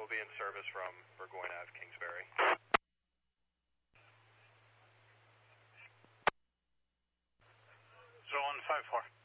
we'll be in service from Burgoyne Ave, Kingsbury. Zone 5-4.